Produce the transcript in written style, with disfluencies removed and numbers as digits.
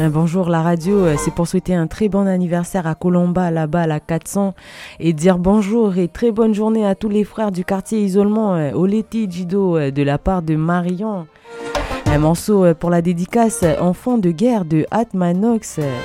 Bonjour la radio, c'est pour souhaiter un très bon anniversaire à Colomba, là-bas à la 400, et dire bonjour et très bonne journée à tous les frères du quartier isolement, Oleti Jido, de la part de Marion. Un morceau pour la dédicace, Enfant de guerre de Atmanox.